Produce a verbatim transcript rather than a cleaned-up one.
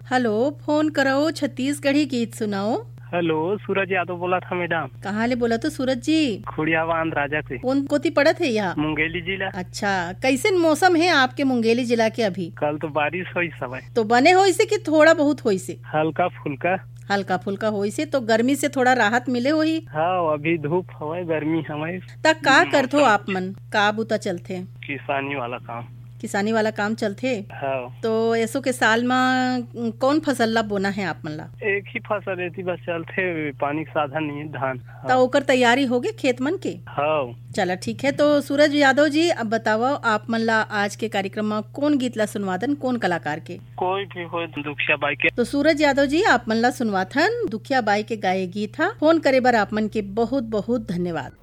Hello, phone करो छत्तीसगढ़ी गीत सुनाओ। हेलो, सूरज यादव बोला था मैडम। कहाँ ले बोला तो सूरज जी? खुड़ियावान राजा से। कौन कोती पड़त है यहाँ? मुंगेली जिला। अच्छा, कैसे मौसम है आपके मुंगेली जिला के अभी? कल तो बारिश हुई सब। तो बने हो इसे कि थोड़ा बहुत हो से? हल्का फुल्का हल्का फुल्का हो से तो गर्मी से थोड़ा राहत मिले होही। हाँ, अभी धूप हवा गर्मी हमारे। तक का करथो आप मन? का बुता चलथे? किसानी वाला काम। किसानी वाला काम चलथे। हाँ। तो ऐसो के साल में कौन फसल ला बोना है आप मन ला? एक ही फसल रहती बस, चलते पानी का साधन नहीं है, धान। हाँ। तो ओकर तैयारी हो गए खेत मन के? हाँ। चला ठीक है। तो सूरज यादव जी, अब बताओ आप मन ला आज के कार्यक्रम में कौन गीत ला सुनवादन, कौन कलाकार के? कोई भी हो, दुखिया बाई के। तो सूरज यादव जी, आप मन ला सुनवाथन दुखिया बाई के गाये गीत था। फोन करे बर आप मन के बहुत बहुत धन्यवाद।